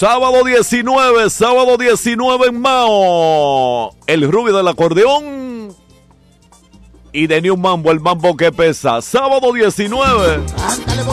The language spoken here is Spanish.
Sábado 19 en Mao. El rubio del acordeón. Y de New Mambo, el mambo que pesa. Sábado 19.